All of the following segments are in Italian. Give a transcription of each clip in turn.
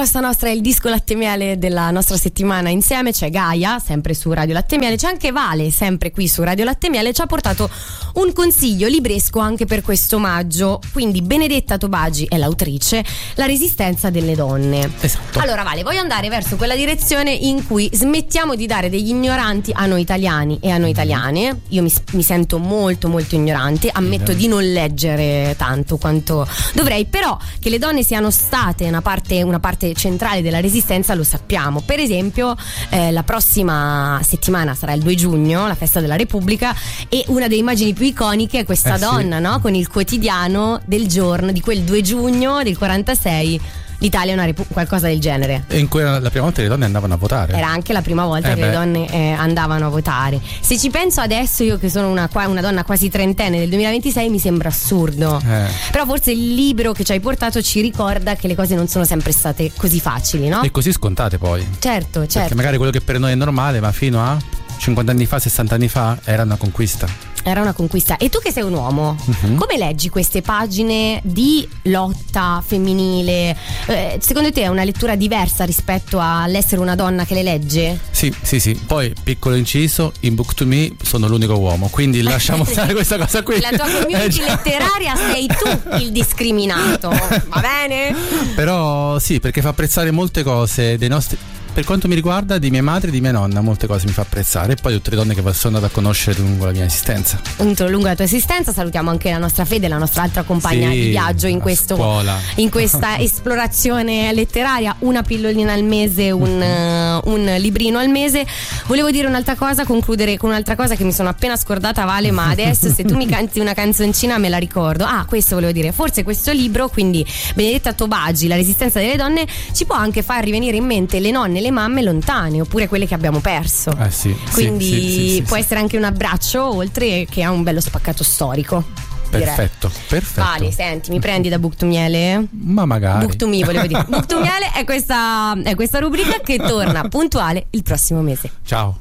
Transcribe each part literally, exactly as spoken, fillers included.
proposta nostra è il disco Latte e Miele della nostra settimana insieme. C'è Gaia, sempre su Radio Latte e Miele, c'è anche Vale, sempre qui su Radio Latte e Miele. Ci ha portato un consiglio libresco anche per questo maggio. Quindi Benedetta Tobagi è l'autrice, La resistenza delle donne. Esatto. Allora Vale, voglio andare verso quella direzione in cui smettiamo di dare degli ignoranti a noi italiani e a noi italiane. Io mi, mi sento molto molto ignorante, ammetto di non leggere tanto quanto dovrei, però che le donne siano state una parte, una parte centrale della resistenza lo sappiamo. Per esempio eh, la prossima settimana sarà il due giugno, la festa della Repubblica, e una delle immagini più iconiche è questa eh donna, sì. no? Con il quotidiano del giorno di quel due giugno del quarantasei. L'Italia è una repu- qualcosa del genere. E in cui la prima volta le donne andavano a votare. Era anche la prima volta eh che beh. le donne eh, andavano a votare. Se ci penso adesso, io che sono una, una donna quasi trentenne del duemilaventisei, mi sembra assurdo. Eh. Però forse il libro che ci hai portato ci ricorda che le cose non sono sempre state così facili, no? E così scontate poi. Certo, certo. Perché magari quello che per noi è normale, ma fino a cinquanta anni fa, sessanta anni fa era una conquista. Era una conquista. E tu che sei un uomo, uh-huh. come leggi queste pagine di lotta femminile? Eh, secondo te è una lettura diversa rispetto all'essere una donna che le legge? Sì, sì, sì. Poi, piccolo inciso, in Book to Me sono l'unico uomo, quindi lasciamo stare questa cosa qui. La tua community letteraria sei tu il discriminato, va bene? Però sì, perché fa apprezzare molte cose dei nostri... Per quanto mi riguarda, di mia madre e di mia nonna, molte cose mi fa apprezzare. E poi tutte le donne che sono andate a conoscere lungo la mia esistenza. Lungo la tua esistenza, salutiamo anche la nostra Fede, la nostra altra compagna sì, di viaggio in, questo, in questa esplorazione letteraria. Una pillolina al mese, un, uh, un librino al mese. Volevo dire un'altra cosa, concludere con un'altra cosa che mi sono appena scordata, Vale, ma adesso se tu mi canti una canzoncina me la ricordo. Ah, questo volevo dire, forse questo libro, quindi Benedetta Tobagi, La resistenza delle donne, ci può anche far rivenire in mente le nonne, le mamme lontane, oppure quelle che abbiamo perso. Eh sì, quindi sì, sì, sì, può sì. essere anche un abbraccio, oltre che a un bello spaccato storico. Perfetto, direi. perfetto. Vale, senti, mi prendi da Book to Miele? Ma magari. Book to Me, volevo dire. Book to Miele è questa, è questa rubrica che torna puntuale il prossimo mese. Ciao.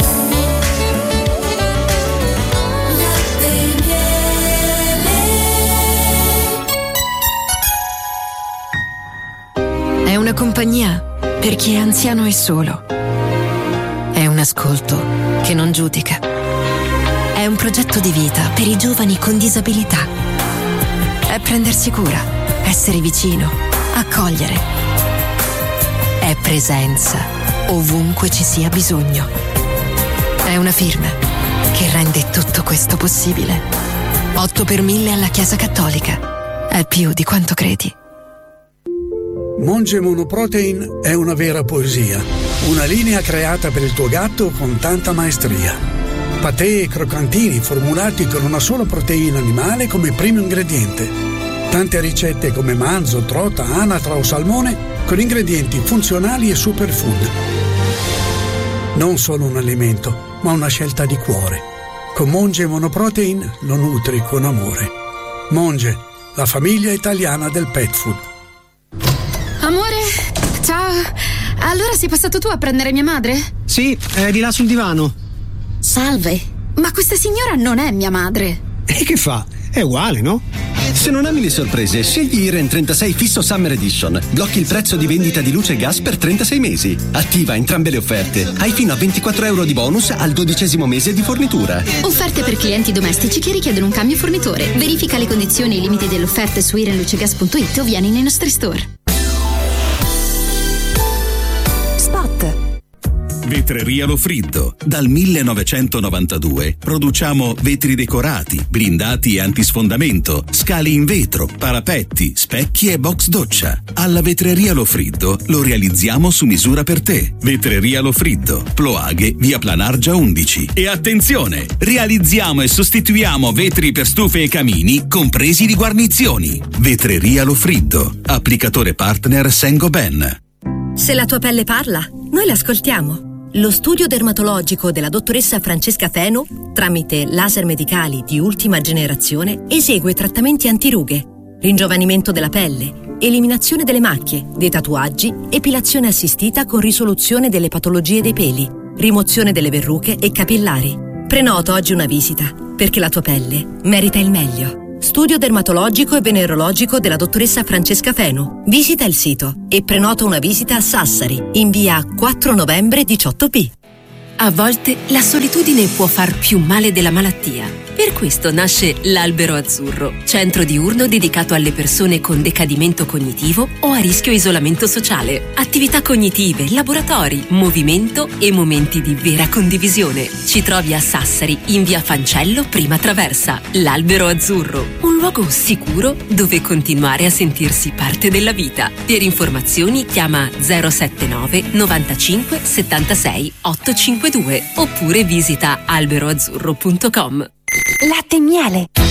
È una compagnia per chi è anziano e solo. È un ascolto che non giudica. È un progetto di vita per i giovani con disabilità. È prendersi cura, essere vicino, accogliere. È presenza ovunque ci sia bisogno. È una firma che rende tutto questo possibile. otto per mille alla Chiesa Cattolica. È più di quanto credi. Monge Monoprotein è una vera poesia, una linea creata per il tuo gatto con tanta maestria. Patè e croccantini formulati con una sola proteina animale come primo ingrediente. Tante ricette come manzo, trota, anatra o salmone con ingredienti funzionali e superfood. Non solo un alimento, ma una scelta di cuore. Con Monge Monoprotein lo nutri con amore. Monge, la famiglia italiana del pet food. Amore, ciao. Allora sei passato tu a prendere mia madre? Sì, è di là sul divano. Salve, ma questa signora non è mia madre. E che fa? È uguale, no? Se non ami le sorprese, scegli Iren trentasei Fisso Summer Edition. Blocchi il prezzo di vendita di luce e gas per trentasei mesi. Attiva entrambe le offerte. Hai fino a ventiquattro euro di bonus al dodicesimo mese di fornitura. Offerte per clienti domestici che richiedono un cambio fornitore. Verifica le condizioni e i limiti delle offerte su irenlucegas punto it o vieni nei nostri store. Vetreria Lofriddo. Dal millenovecentonovantadue produciamo vetri decorati, blindati e antisfondamento, scale in vetro, parapetti, specchi e box doccia. Alla Vetreria Lofriddo lo realizziamo su misura per te. Vetreria Lofriddo, Ploaghe, via Planargia undici. E attenzione, realizziamo e sostituiamo vetri per stufe e camini, compresi di guarnizioni. Vetreria Lofriddo, applicatore partner Saint-Gobain. Se la tua pelle parla, noi l'ascoltiamo. Lo studio dermatologico della dottoressa Francesca Feno, tramite laser medicali di ultima generazione, esegue trattamenti antirughe, ringiovanimento della pelle, eliminazione delle macchie, dei tatuaggi, epilazione assistita con risoluzione delle patologie dei peli, rimozione delle verruche e capillari. Prenota oggi una visita, perché la tua pelle merita il meglio. studio dermatologico e venerologico della dottoressa Francesca Feno. Visita il sito e prenota una visita a Sassari, in via quattro novembre diciotto B. A volte la solitudine può far più male della malattia. Per questo nasce l'Albero Azzurro, centro diurno dedicato alle persone con decadimento cognitivo o a rischio isolamento sociale. Attività cognitive, laboratori, movimento e momenti di vera condivisione. Ci trovi a Sassari, in via Fancello, prima traversa. L'Albero Azzurro, un luogo sicuro dove continuare a sentirsi parte della vita. Per informazioni chiama zero sette nove novantacinque settantasei ottocentocinquantadue oppure visita alberoazzurro punto com. Latte e miele.